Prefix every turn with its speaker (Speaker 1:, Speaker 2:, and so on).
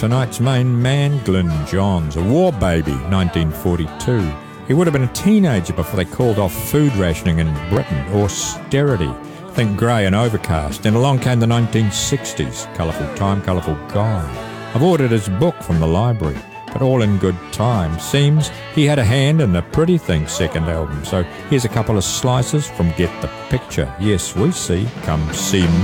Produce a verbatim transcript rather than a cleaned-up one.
Speaker 1: tonight's main man, Glyn Johns, a war baby, nineteen forty-two. He would have been a teenager before they called off food rationing in Britain, austerity. Think grey and overcast. Then along came the nineteen sixties. Colourful time, colourful guy. I've ordered his book from the library, but all in good time. Seems he had a hand in the Pretty Things second album. So here's a couple of slices from Get the Picture. Yes, we see. Come see me.